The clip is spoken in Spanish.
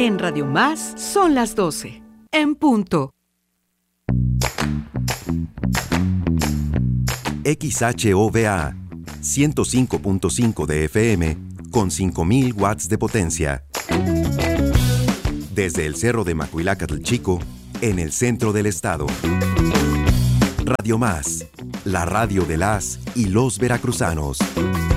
En Radio Más son las 12, en punto. XHOVA 105.5 de FM con 5.000 watts de potencia. Desde el Cerro de Macuilacatl Chico, en el centro del estado. Radio Más, la radio de las y los veracruzanos.